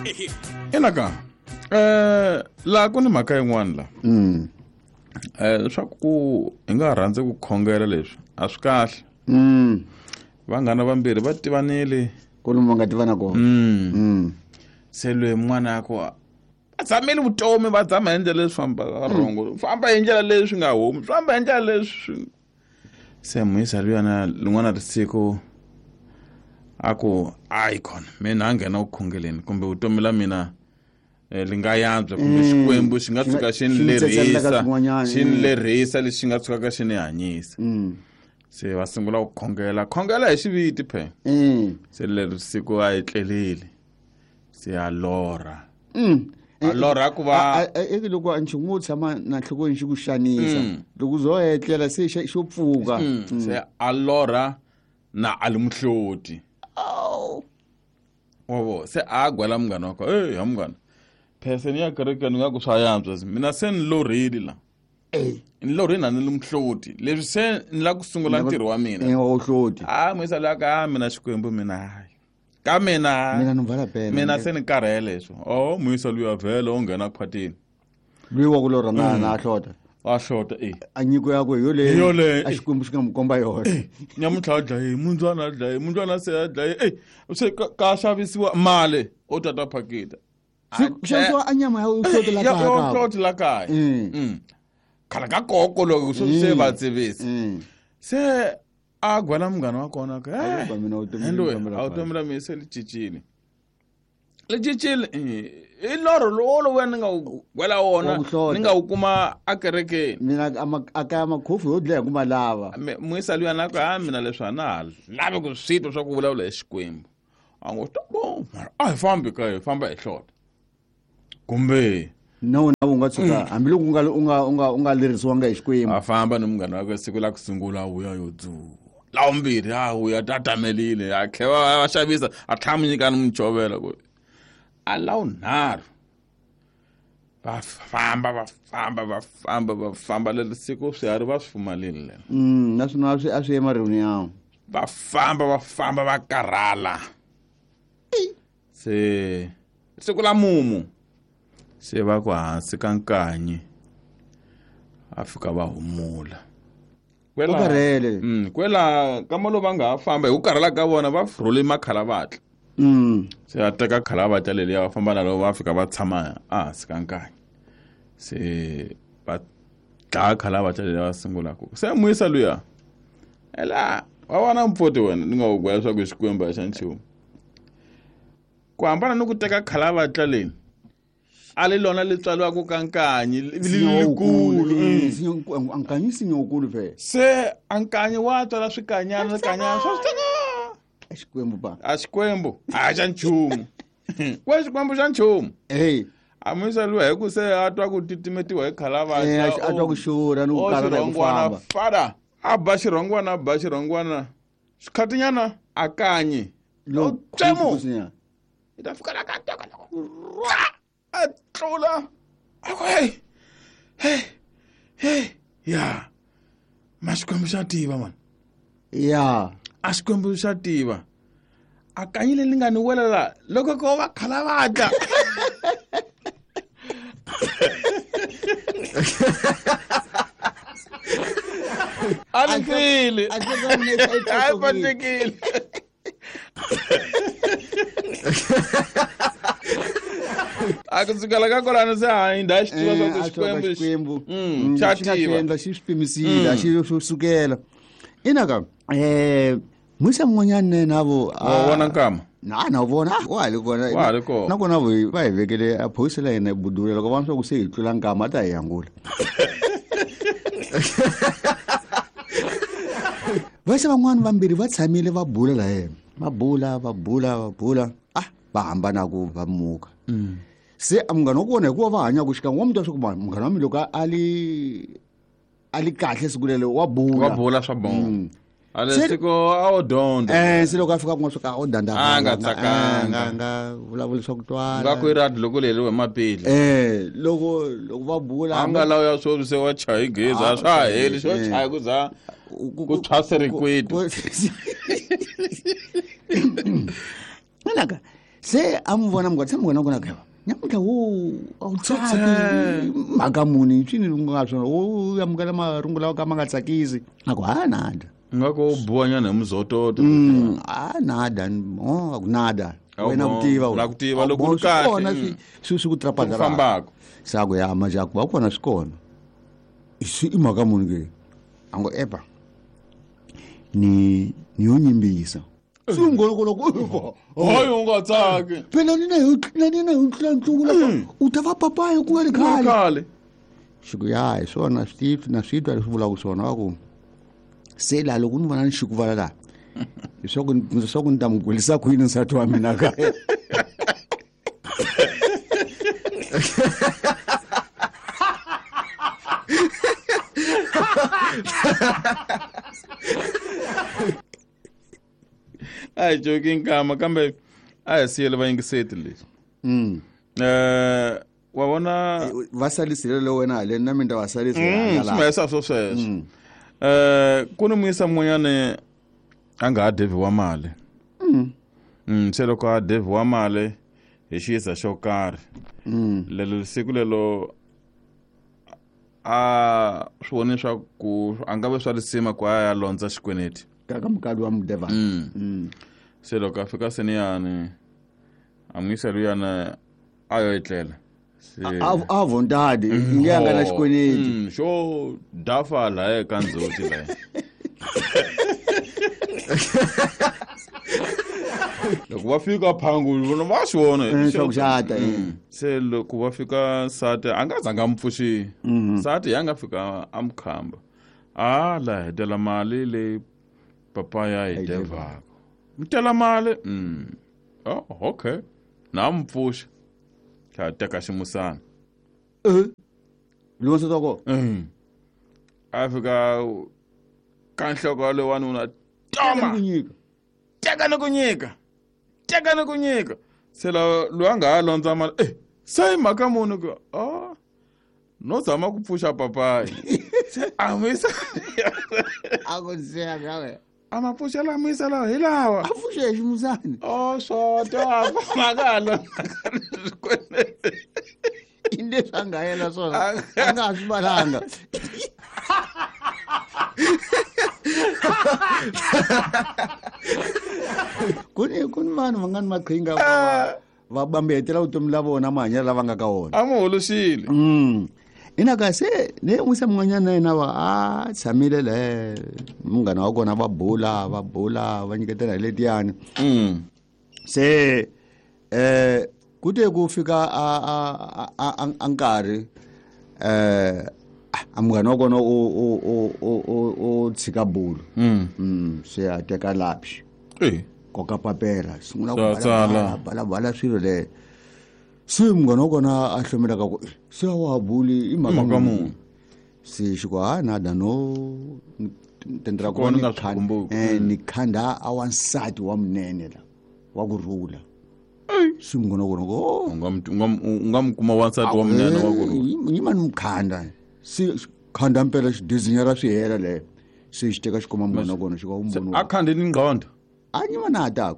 Enaka la ku ni mhaka yin'wana la swa ku hi nga rhandzi ku khongela leswi a swi kahle vanghana vambirhi va tivanile ku ni nga tivana kona se loyi n'wana yako va tshamile vutomi va tshama hi ndlela leswi famba rhongo famba hi ndlela leswi nga humi famba hi ndlela leswi se muyisa luyana lin'wana risiku aku ayi khona mina a nghena ku khongeleni kumbe vutomi la mina li nga yantswa kumbe xikwembu xi nga tshuka xi ni lerhisa lexi nga tshukaka xi ni hanyisa se va sungula ku khongela hi xiviti phe se leri siku a etlelile se a lorha ku va loko a nchumu wo tshama na nhlokweni xi ku xanisa loko zo etlela se xo pfuka se a lorha na a li muhloti se a gwela munghana wako ya munghana pheseni ya kereke ni nga ku swa yantswa mina se ni lorhile la ni lorhile a ni li muhloti leswi se ni la ku sungula ntirho wa mina muyisa loyi aka mina xikwembu mina hayi ka mina se ni karhele leswo muyisa luya vhele o nghena khwatini luyi wa ku lorha na a hlota a hlota a nyiko yako hi yole a xikwembu xi nga mu komba yona nyamuntlha a dlaye mundzwana se a dlaye se ka xavisiwa mali o tata phakita xavisiwa a nyama ya hloti la kaya khala ka koko loko se va tsivisi se a gwala munghana wa kona ka vutomi ra mina se li cincile i lorho lowo wena ni nga wu gwela wona ni nga wu kuma a kerekeni mina akaya makhofu yo dlaya kuma lava muyisa luya na ku mina leswi a na ha lavi ku switwa swa ku vulavula hi xikwembu a ngo a hi fambi ka hi famba hi hlota kumbe no na u nga tshuka hambiloko u nga lerisiwanga hi xikwembu a famba ni munghana wakwe siku la ku sungula a vuya yo la vumbirhi a vuya tatamelile a tlhela va xavisa a tlhela mi nyika ni muchovela ku a la vunharhu va famba leri siku swiharhi va swi fumalile naswona a swi emarhini yawo va famba va karhala se siku la mumu se va ku hansi ka nkanyi a fika va humula kwela kama lo va nga ha famba hi ku karhala ka vona va rhule makhala se a teka khala leliya va famba na loko va fika va tshama hansi ka nkanyi se va dlaya khala leliya va sungula ku se muyisa luya ela wa vona mpfoti wena ni nga wu gwela swa ku xikwembu xa nchumu ku hambana ni ku teka khala leni a li lona li tswaliwaka ka nkanyi likulu ankanyi sinyokulu ve se ankanyi wa tswala swikanyana swa xikwembu a xikwembu a xa nchumu we xikwembu xa nchumu a muyisa luya hi ku se a twa ku titimetiwa hi khala a twa ku xurha ni ku karhala hi ku famba fada a ba xirhongwana xikhatinyana a kanyi tsemo i ta fika la ka toka a tlula ya ma xikwembu xa tiva mani ya a xikwembu xa tiva a kanyi leyi nga ni welela loko ko va khala va dya a linkile a yi patekile a ku sukela ka kolano se hayi a xi tiva swa ku xikwembu xa tiva xi swipimisile a xi sukela inaka muyisa mun'wanyana navo vona nkama na vona wa ha li kona nakona va hi vekele a phoyisi la hina hi budula loko vana swa ku se hi tlula nkama a ta hi yangula vayisa van'wana vambirhi va tshamile va bula la yena va bula va hambanaku va muka se a munghana wa kona hikuva va hanyaku xikan'we wa mi twa swa ku munghana wa mi loko a li kahle siku lele wa bula swa bona alesiko a wo dyondza se loko a fika kun'wana swo ka a wo a nga tsakanga nga vulavula swa ku twala nga ku radi loko leliwe mapili loko va bula a nga lawa ya swo se wa chayi gezi a swa ha heli swo chaya ku za ku thwase rikweti naka se amvona mngani samngona kona khaba nyamuhla awutsaki makamuni swini lungasona uyamukela marungula ka mangatsakisi akwanada ngakho ubuwanya nemzototo nada akunada wena kutiva lokhu kahle kona sukutrapadala fambako sakuyama jakho bakhona sikona imakamuni ke ango epa ni yonyimbisa singolokolo kuva hayi ungatsaki phela nina yonhlanhluku lapha utava papayo kuwele khale shikuyayi sona steve na switwa lesivula kusona waku sela loko ni vona ni xikuvala la leswaku ni ta mi gulisa kwini nsati wa mina kaya ai joking kama kambe ai siyele vayingiseti leswi wa vona va salisile lo wena le na mina va salisile swimesa sweswo ku ni muyisa mun'wanyana a nga ha devhiwa mali se loko a devhiwa mali hi xiyisa xo karhi lelo siku lelo a swi voni swa ku a nga ve swa risima ku a ya londza xikweneti ka mukali wa mudeva se loko a fika seniyani a n'wi yisa luyana a yo etlela a vontade ngiyanga na xikweneti xo dafa laha eka ndzoti laha loko va fika phangu vona va swi vona xokuxata se loko va fika nsati a nga zanga mpfuxi nsati ya nga fika a mukhamba la hetela mali leyi papa ya yi devhaka mi tela mali okay na mpfuxa kha teka ximusana lungasa toko a fika ka nhloko le wanuna toma teka ni ku nyika se loyi a nga ha londza mali se hi mhaka muni ku no zama ku pfuxa papayi se a muyisa a ma pfuxela muyisa lawa hi lawa a pfuxe hi ximusani swota maka ha londzaka swikweleti i leswi a nga yela swona a nga ha swi valanga kuni vanhu va nga ni maqhinga va bambetela vutomi la vona mahanyelo lava nga ka wona a mu holoxile ina kasi ne n'wisa mun'wanyana na yena a tshamile le munghana wa kona va bula va nyiketela hi letiyani se ku te ku fika a nkarhi a munghana wa kona o tshika bulu se a teka lapshi koka papera sungula ku bala swilo le se munghana wa kona a hlomela ka ku se wa buli i mhaka munhu se xiko nada no tendra kona ni khanda a wansati wa munene la wa ku rhula se munghana wa kona unga mi kuma wansati wa munene wa ku rhula yima ni mukhanda se khanda mpela xidizinya ra swi hela le se xi teka xi kuma munghana wa kona xi ka umbona a khandeni nqondo a nyima na hatako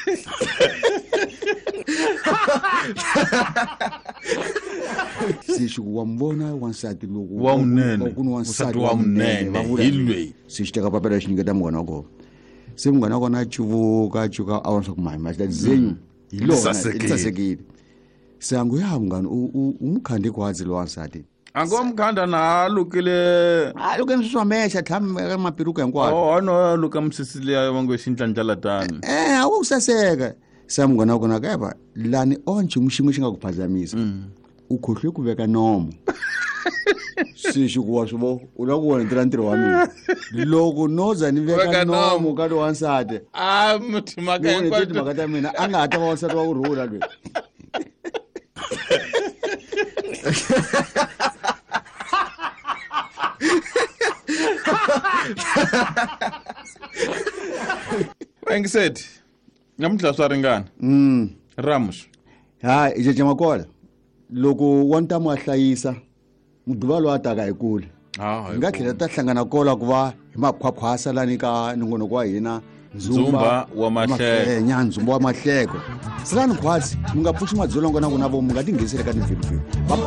se xi wa mbona wansati loku wa munene ku ni wansati wa munene hi lweyi se xi teka papela xi nyiketa munghana wa kona se munghana wa kona a cuvuka a vona swa ku mahimahla dizenyu hi lona i sasekile se a ngo ya munghana u mukhandi kwatsi lo wansati a ngo mukhanda na lukile luke ni swa mexa tlhama mapiruka hinkwawo ano luka misisili ya vangu xintlandlalatani a wo saseka se munghana wa kona kayava lani o nchumu xin'we xi nga ku phazamisa u khohlwe ku veka nomo se xikuwa swi vo u la ku wona tirha ntirho wa mina loko no za ni veka nomo ka lo wansati timhaka ta mina a nga ha ta va wansati wa ku rhula lweyi Engiseti namuntlha swa ringana Ramos ha ijeje makola loko wantamo a hlayisa muduva lo ataka hi kule nga tlhela ta hlangana kola ku va hi makhwakhwasa lani ka nongonoko wa hina Nzumba wa Mahleko. Nya Nzumba wa Mahleko. Silani khwatsi, mi nga pfuxi madzolonga na vona vo mi nga tingheniseli ka tivhidiyo.